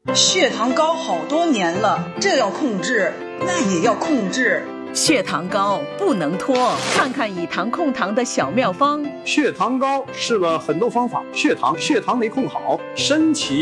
血糖高好多年了，这要控制，那也要控制。 血糖高不能拖，看看以糖控糖的小妙方。 血糖高试了很多方法，血糖没控好，身体